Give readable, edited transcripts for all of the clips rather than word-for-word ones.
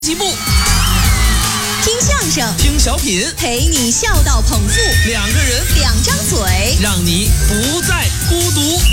辑部， 听相声， 听小品， 陪你笑到捧腹， 两个人， 两张嘴， 让你不再孤独。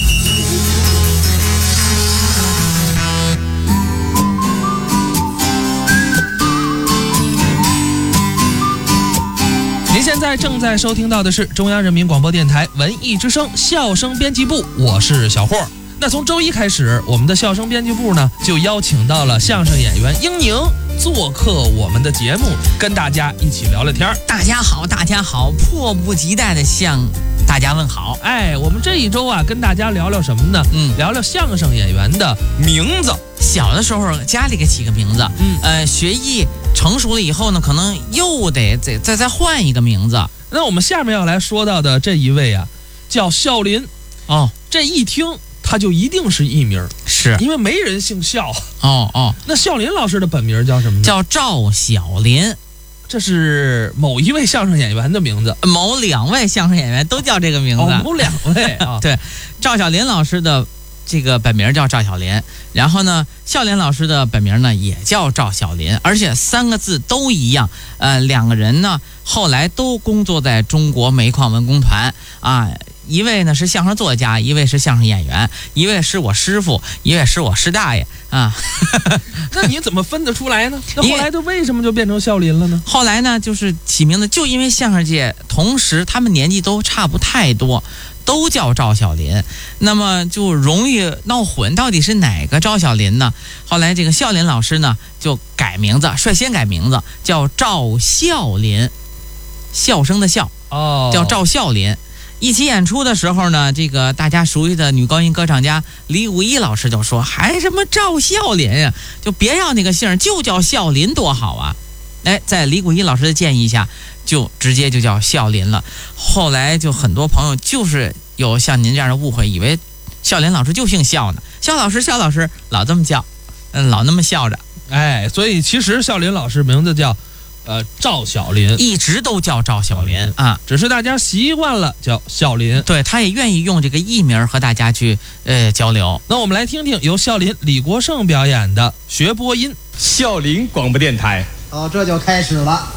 您现在正在收听到的是中央人民广播电台文艺之声笑声编辑部，我是小霍。那从周一开始，我们的笑声编辑部呢就邀请到了相声演员英宁做客我们的节目，跟大家一起聊聊天。 大家好，大家好，迫不及待的向大家问好。 我们这一周啊，跟大家聊聊什么呢？聊聊相声演员的名字。 小的时候家里给起个名字，学艺成熟了以后呢，可能又得再换一个名字。 那我们下面要来说到的这一位啊，叫孝林。这一听他就一定是艺名， 是因为没人姓孝。那孝林老师的本名叫什么呢？ 叫赵小林。 这是某一位相声演员的名字， 某两位相声演员都叫这个名字。 某两位啊。 对，赵小林老师的这个本名叫赵小林，然后呢，孝林老师的本名呢也叫赵小林，而且三个字都一样。两个人呢后来都工作在中国煤矿文工团啊。一位呢是相声作家，一位是相声演员，一位是我师傅，一位是我师大爷啊。 那你怎么分得出来呢？那后来就为什么就变成孝林了呢？ 后来呢，就是起名字，就因为相声界同时他们年纪都差不太多，都叫赵小林，那么就容易闹混，到底是哪个赵小林呢？后来这个孝林老师呢就改名字，率先改名字叫赵孝林，笑声的笑，叫赵孝林。一起演出的时候呢，这个大家熟悉的女高音歌唱家李谷一老师就说，还什么赵孝林呀，就别要那个姓，就叫孝林多好啊。在李谷一老师的建议下，就直接就叫孝林了。后来就很多朋友就是有像您这样的误会，以为孝林老师就姓孝呢，孝老师老这么叫，老那么笑着。 所以其实孝林老师名字叫赵小林， 一直都叫赵小林啊， 只是大家习惯了叫孝林。 对，他也愿意用这个艺名和大家去交流。 那我们来听听由孝林李国盛表演的学播音。 孝林广播电台。 这就开始了。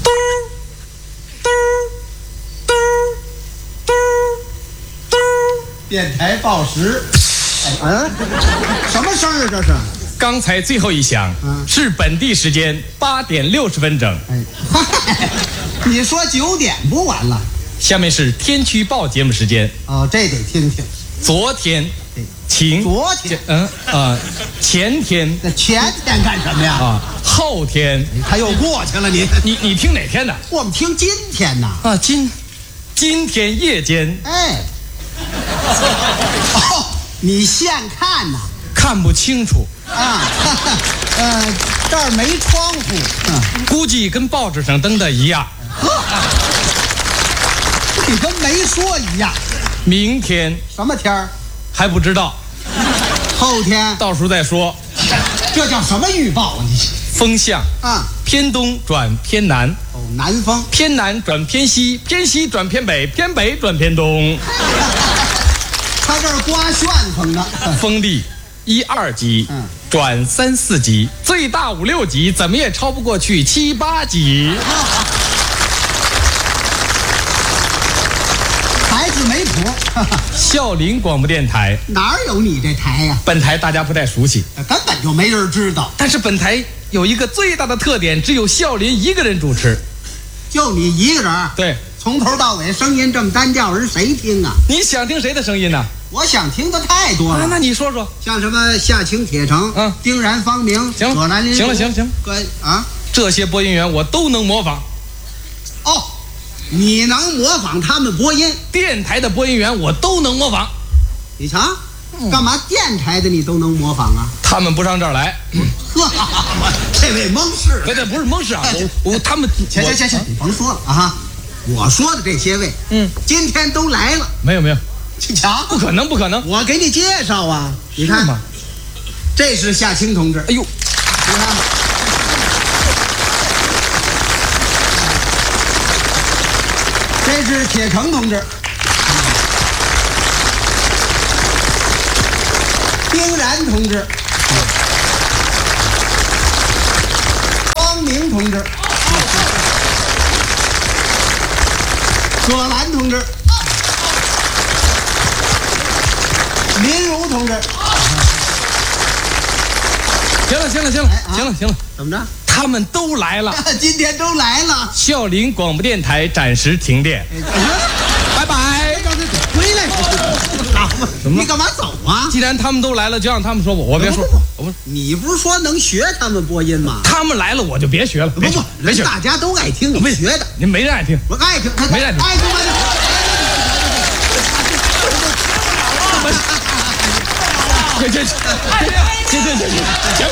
电台报时。什么声儿这是？ 刚才最后一响，是本地时间8点60分整。 你说9点不完了？ 下面是天气预报节目时间。 这得听听。 昨天晴。 昨天前天。 那前天干什么呀？ 后天他又过去了。 你听哪天的？ 我们听今天呐。 今天夜间。 你现看呐？ 看不清楚。 这儿没窗户， 估计跟报纸上登的一样。 你跟没说一样。 明天什么天儿？ 还不知道。 后天到时候再说。 这叫什么预报啊？你风向偏东转偏南。 南风。 偏南转偏西，偏西转偏北，偏北转偏东。 他这儿刮旋风呢。 风力1、2级，转3、4级，最大5、6级，怎么也超不过去7、8级。 孩子没谱。 孝林广播电台。 哪儿有你这台呀？ 本台大家不太熟悉， 根本就没人知道。 但是本台有一个最大的特点，只有孝林一个人主持。 就你一个人？ 对， 从头到尾声音这么单调，人谁听啊？ 你想听谁的声音呢？ 我想听的太多了。 那你说说， 像什么夏青铁城，丁然方明， 行了，这些播音员我都能模仿。 你能模仿他们播音？ 电台的播音员我都能模仿。 你瞧，干嘛电台的你都能模仿啊？ 他们不上这儿来。 这位蒙氏， 这不是蒙氏啊，他们行，你甭说了啊！我说的这些位，今天都来了。 没有。 你瞧， 不可能！ 我给你介绍啊！你看，这是夏青同志。 哎呦， 你看，这是铁城同志。丁然同志， 同志，葛兰同志，林如同志。 行了， 怎么着？ 他们都来了， 今天都来了。 孝林广播电台暂时停电，拜拜。 回来！你干嘛走啊？ 既然他们都来了，就让他们说我别说， 你不是说能学他们播音吗？ 他们来了我就别学了，别学， 大家都爱听，你学的。 您没人爱听， 我爱听， 没人爱听， 爱听吗？ 行，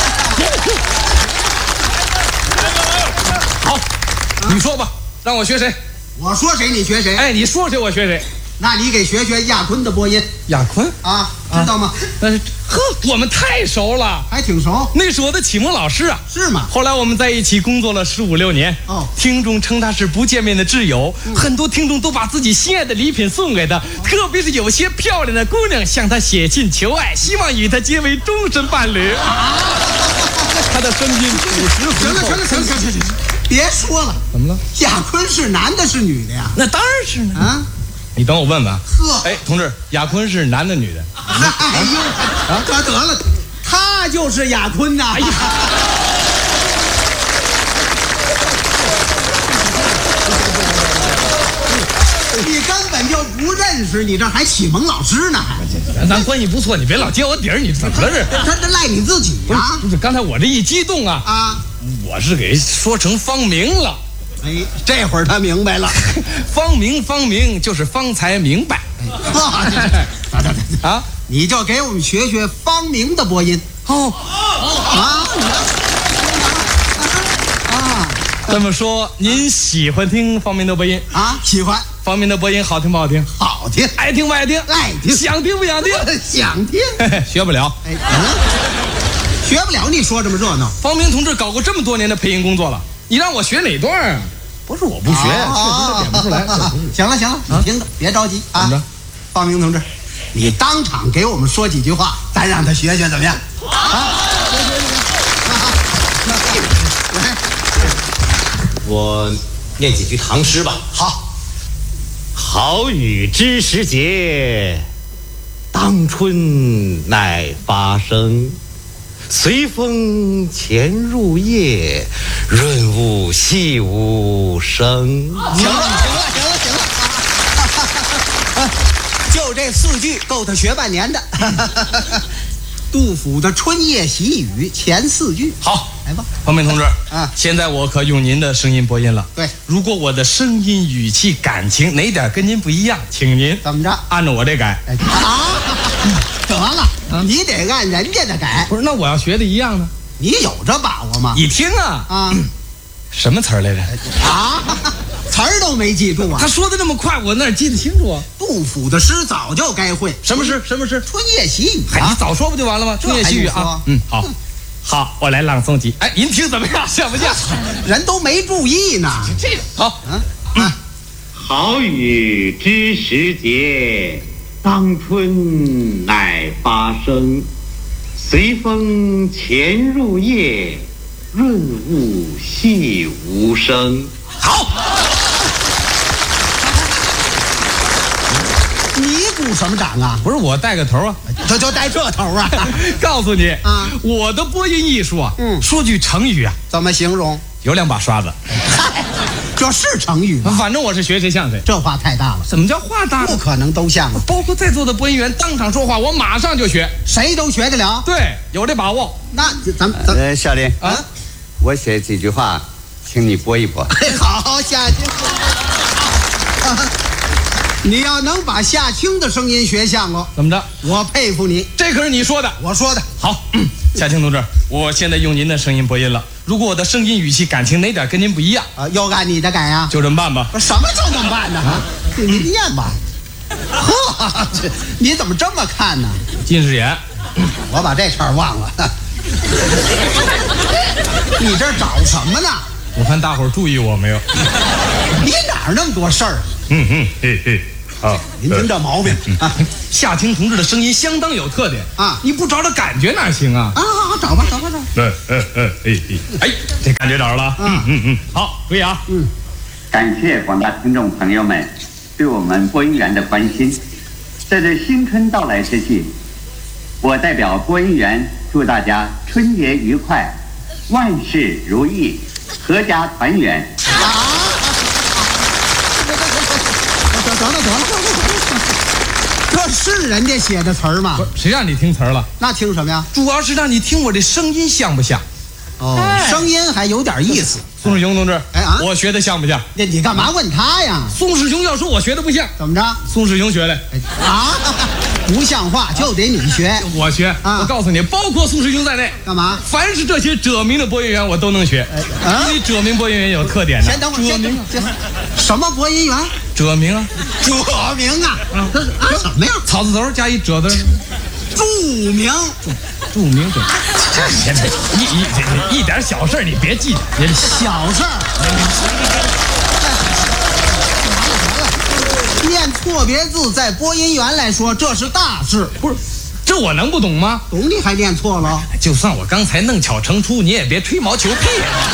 好，你说吧，让我学谁？ 我说谁你学谁。 哎，你说谁我学谁。 那你给学学亚坤的播音。 亚坤啊，知道吗？ 但是我们太熟了， 还挺熟。 那是我的启蒙老师啊。 是吗？ 后来我们在一起工作了15、16年。 哦， 听众称他是不见面的挚友，很多听众都把自己心爱的礼品送给他，特别是有些漂亮的姑娘向他写信求爱，希望与他结为终身伴侣。他的声音朴实浑厚。 行，别说了。 怎么了？ 亚坤是男的是女的呀？ 那当然是呢。 啊， 你等我问问。 呵， 哎，同志，亚坤是男的女的？ 哎呦，得了，他就是亚坤呐。哎呀，你根本就不认识，你这还启蒙老师呢？ 咱关系不错，你别老揭我底儿，你怎么了这？ 他这赖你自己呀！ 不是，刚才我这一激动啊，我是给说成方明了。 哎，这会儿他明白了， 方明就是方才明白。 啊，你就给我们学学方明的播音。 哦，这么说您喜欢听方明的播音啊？喜欢。 方明的播音好听不好听？ 好听。 爱听不爱听？ 爱听。 想听不想听？ 想听。 学不了。 哎，学不了，你说这么热闹。 方明同志搞过这么多年的配音工作了，你让我学哪段啊？不是我不学，确实点不出来。 行了，你听着，别着急啊。方明同志，你当场给我们说几句话，咱让他学学怎么样？啊！ 我念几句唐诗吧。 好。 好雨知时节，当春乃发生。随风潜入夜，润物细无声。 行了，就这4句够他学半年的。杜甫的《春夜喜雨》前4句。 好， 来吧， 方明同志。 啊， 现在我可用您的声音播音了。 对， 如果我的声音、语气、感情哪点跟您不一样，请您怎么着？ 按照我这改。 得了，你得按人家的改。 不是，那我要学的一样呢？ 你有这把握吗？ 你听啊，什么词儿来着？ 词儿都没记住啊！ 他说的那么快，我哪记得清楚啊？ 杜甫的诗早就该会。 什么诗？ 春夜喜雨你早说不就完了吗？春夜喜雨啊。好，我来朗诵几。哎，您听怎么样？像不像？ 人都没注意呢。 这好。 好雨知时节，当春乃发生。随风潜入夜，润物细无声。 好。 你鼓什么掌啊？ 不是我带个头啊， 就带这头啊！ 告诉你我的播音艺术啊，说句成语啊， 怎么形容？ 有2把刷子。 嗨，这是成语吗？ 反正我是学谁像谁。 这话太大了。 什么叫话大？ 不可能都像啊！ 包括在座的播音员当场说话，我马上就学， 谁都学得了。 对，有这把握。 那咱小林啊， 我写几句话，请你播一播。 好，夏青。你要能把夏青的声音学像了， 怎么着？ 我佩服你。 这可是你说的， 我说的。 好，夏青同志，我现在用您的声音播音了。如果我的声音、语气、感情哪点跟您不一样要按你的改呀， 就这么办吧。 什么就这么办呢？你念吧。呵，你怎么这么看呢？ 近视眼。 我把这茬忘了。你这找什么呢？ 我看大伙儿注意我没有？ 你哪儿那么多事儿？ 嘿嘿， 您听这毛病啊！ 夏青同志的声音相当有特点啊， 你不找找感觉哪行啊？ 找吧。 哎，这感觉找着了。好，注意啊。 感谢广大听众朋友们对我们播音员的关心。在这新春到来之际，我代表播音员祝大家春节愉快，万事如意，阖家团圆。 得了，这是人家写的词儿吗？ 不是，谁让你听词儿了？ 那听什么呀？ 主要是让你听我这声音像不像？ 声音还有点意思。 宋世雄同志，我学的像不像？ 你干嘛问他呀？ 宋世雄要说我学的不像， 怎么着？ 宋世雄学的不像话就得你学， 我学。我告诉你，包括宋世雄在内， 干嘛？ 凡是这些者名的播音员，我都能学。因为者名播音员有特点的。 先等会儿，者名什么播音员？ 者名啊， 者名啊，这是什么呀？ 草字头加一者字， 著名。 一点小事你别记， 小事儿。念错别字，在播音员来说，这是大事。 不是，这我能不懂吗？ 懂你还念错了？ 就算我刚才弄巧成拙，你也别吹毛求疵。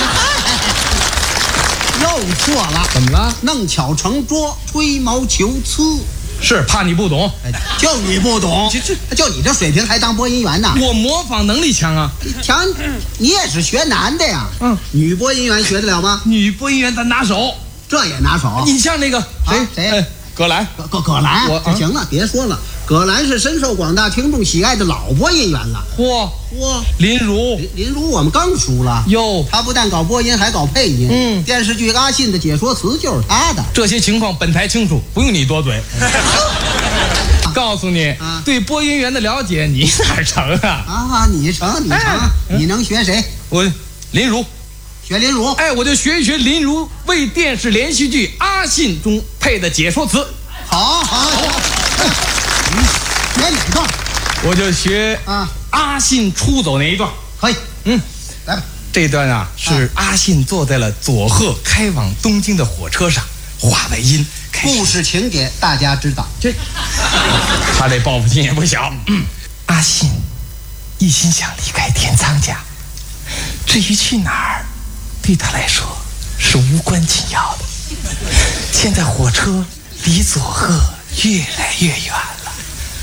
又错了。 怎么了？ 弄巧成拙，吹毛求疵。 是怕你不懂， 就你不懂，就你这水平还当播音员呢？ 我模仿能力强啊！ 强，你也是学男的呀？女播音员学得了吗？ 女播音员咱拿手， 这也拿手。 你像那个谁？葛兰， 葛兰，行了，别说了。葛兰是深受广大听众喜爱的老播音员了。嚯， 林如我们更熟了哟。 他不但搞播音，还搞配音。电视剧《阿信》的解说词就是他的。 这些情况本台清楚，不用你多嘴。告诉你，对播音员的了解你哪成啊？ 你成，你能学谁？ 我林如。 学林如， 我就学一学林如为电视连续剧《阿信》中配的解说词。 好，你学哪段？ 我就学阿信出走那一段。 可以，来吧。 这段是阿信坐在了佐贺开往东京的火车上，话外音开始。 故事情节大家知道， 他这报复心也不小。阿信一心想离开田仓家，至于去哪儿，对他来说是无关紧要的。现在火车离佐贺越来越远，